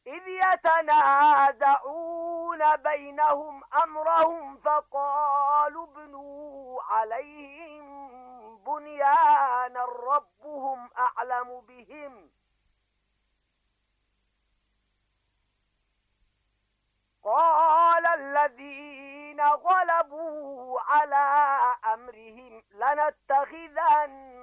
إذ يتنازعون بينهم أمرهم فقالوا ابنوا عليهم بنيانا ربهم أعلم بهم قال الذين غلبوا على أمرهم لنتخذن